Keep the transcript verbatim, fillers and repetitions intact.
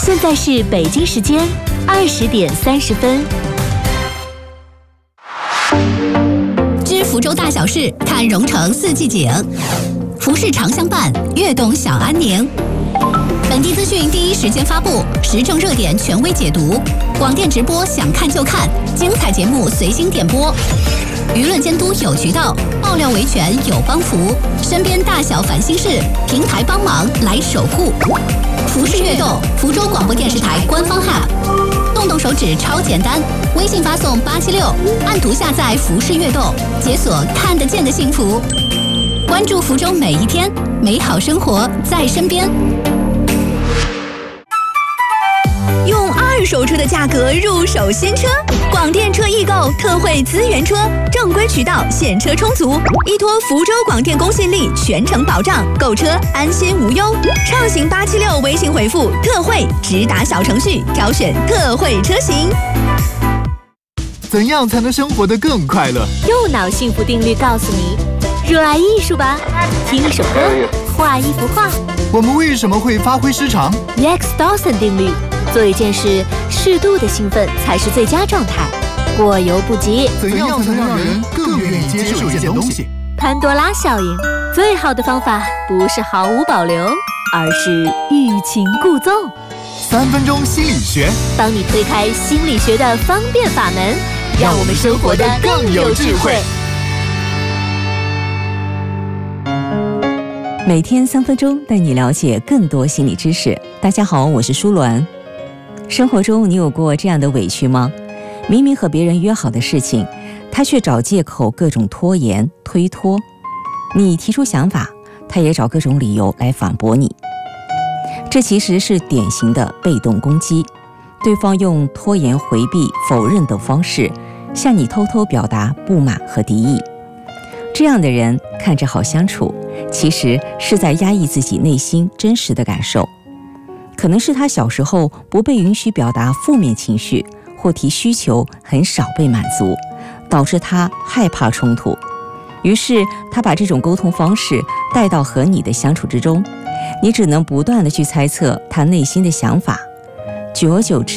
现在是北京时间二十点三十分。 知福州大小事，看蓉城四季景。服饰常相伴，悦动小安宁。本地资讯第一时间发布，时政热点权威解读。广电直播，想看就看，精彩节目随心点播。舆论监督有渠道，爆料维权有帮扶，身边大小烦心事，平台帮忙来守护。服饰悦动，福州广播电视台官方 App， 动动手指超简单，微信发送八七六，按图下载服饰悦动，解锁看得见的幸福。关注福州每一天，美好生活在身边。 用二手车的价格入手新车，广电车易购特惠资源车，正规渠道现车充足，依托福州广电公信力全程保障，购车安心无忧。畅行八七六微信回复特惠，直达小程序挑选特惠车型。 怎样才能生活得更快乐？ 右脑幸福定律告诉你：热爱艺术吧，听一首歌，画一幅画。 我们为什么会发挥失常 Rex Dawson 定律，做一件事，适度的兴奋才是最佳状态，过犹不及。 怎样才能让人更愿意接受一件东西？ 潘多拉效应，最好的方法不是毫无保留，而是欲擒故纵。 三分钟心理学， 帮你推开心理学的方便法门，让我们生活得更有智慧。 每天三分钟，带你了解更多心理知识。大家好，我是舒鸾。生活中你有过这样的委屈吗？明明和别人约好的事情，他却找借口各种拖延推脱。你提出想法，他也找各种理由来反驳你。这其实是典型的被动攻击，对方用拖延、回避、否认等方式向你偷偷表达不满和敌意。这样的人看着好相处，其实是在压抑自己内心真实的感受。可能是他小时候不被允许表达负面情绪，或提需求很少被满足，导致他害怕冲突。于是他把这种沟通方式带到和你的相处之中，你只能不断地去猜测他内心的想法，久而久之